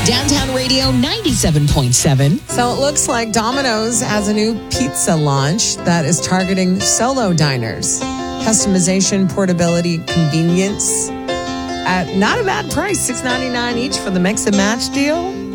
Downtown Radio 97.7. So it looks like Domino's has a new pizza launch that is targeting solo diners. Customization, portability, convenience at not a bad price, $6.99 each for the mix and match deal.